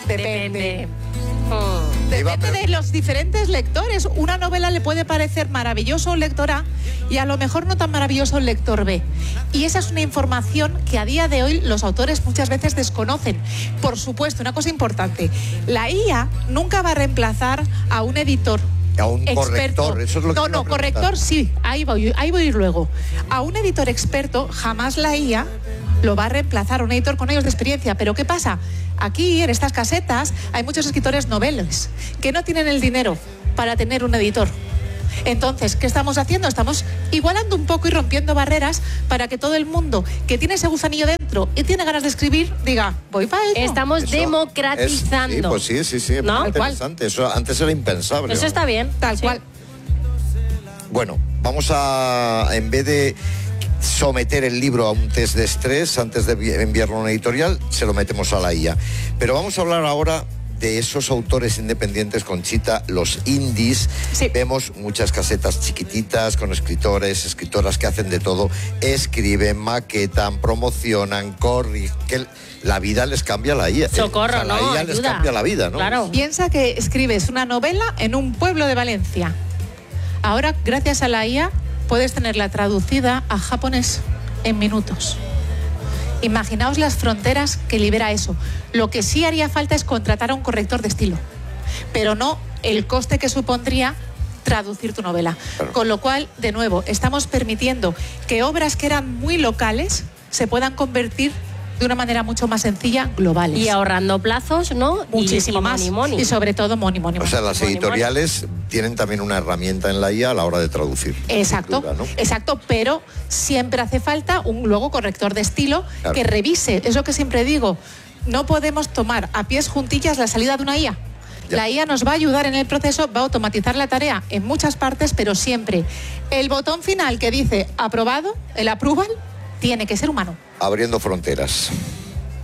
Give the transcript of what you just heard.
Depende de los diferentes lectores. Una novela le puede parecer maravilloso a un lector A y a lo mejor no tan maravilloso al lector B. Y esa es una información que a día de hoy los autores muchas veces desconocen. Por supuesto, una cosa importante, la IA nunca va a reemplazar a un editor. A un experto. Corrector, eso es lo que No, corrector sí, ahí voy a ir luego. A un editor experto jamás la IA lo va a reemplazar, un editor con años de experiencia. Pero ¿qué pasa? Aquí, en estas casetas, hay muchos escritores noveles que no tienen el dinero para tener un editor. Entonces, ¿qué estamos haciendo? Estamos igualando un poco y rompiendo barreras para que todo el mundo que tiene ese gusanillo dentro y tiene ganas de escribir, diga, voy para ello. Estamos democratizando. Sí, ¿No? Muy interesante. Eso antes era impensable. Eso está bien. Tal cual. Bueno, vamos a, en vez de someter el libro a un test de estrés antes de enviarlo a una editorial, se lo metemos a la IA. Pero vamos a hablar ahora de esos autores independientes, Conchita, los indies. Sí. Vemos muchas casetas chiquititas con escritores, escritoras que hacen de todo, escriben, maquetan, promocionan, corrigen. La vida les cambia la IA. Socorro, la ¿no? IA Ayuda. les cambia la vida, ¿no? Claro. Piensa que escribes una novela en un pueblo de Valencia. Ahora, gracias a la IA, puedes tenerla traducida a japonés en minutos. Imaginaos las fronteras que libera eso. Lo que sí haría falta es contratar a un corrector de estilo, pero no el coste que supondría traducir tu novela. Claro. Con lo cual, de nuevo, estamos permitiendo que obras que eran muy locales se puedan convertir de una manera mucho más sencilla, globales. Y ahorrando plazos, ¿no? Muchísimo más. Money. Y sobre todo money. O sea, las editoriales tienen también una herramienta en la IA a la hora de traducir. Exacto, escritura, ¿no? exacto, pero siempre hace falta un luego corrector de estilo, claro, que revise. Es lo que siempre digo, no podemos tomar a pies juntillas la salida de una IA. Ya. La IA nos va a ayudar en el proceso, va a automatizar la tarea en muchas partes, pero siempre el botón final que dice aprobado, el approval, tiene que ser humano. Abriendo fronteras.